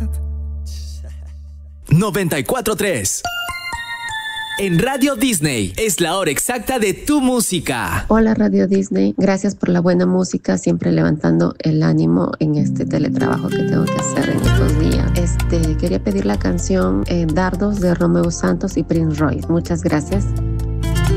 94.3. En Radio Disney es la hora exacta de tu música. Hola Radio Disney, gracias por la buena música, siempre levantando el ánimo en este teletrabajo que tengo que hacer en estos días. Quería pedir la canción Dardos de Romeo Santos y Prince Royce. Muchas gracias.